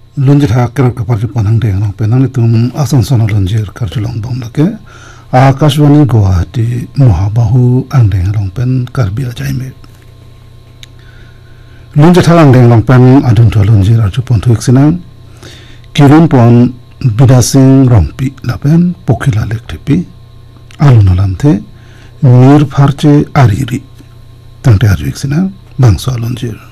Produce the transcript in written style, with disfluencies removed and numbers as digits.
lunjir ha kerak kapar ju panang deng long penang tum asang sono lunjir karjulong bom lake Akashwani Guwahati Mohabahu angdeng long pen karbia jaime lunjir ha angdeng long pen adun to lunjir arju pon thuik sinang kirun pon bidasing rompi lapen pokhila lektepi alunalamte nir pharche ariri tangte arju sinang bangso lunjir